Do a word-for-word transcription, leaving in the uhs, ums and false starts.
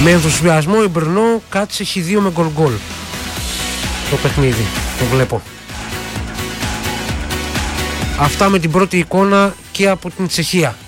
Με ενθουσιασμό η Μπρνό κάτσε χ δύο με γκολ γκολ το παιχνίδι, το βλέπω. Αυτά με την πρώτη εικόνα και από την Τσεχία.